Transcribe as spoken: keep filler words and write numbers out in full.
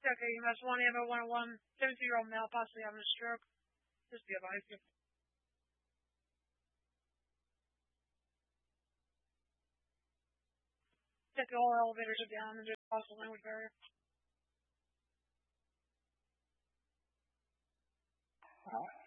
check A M S one, A M O one oh one, seventeen-year-old male possibly having a stroke. Just be advised. Check all elevators are down and there's a possible language barrier. Uh,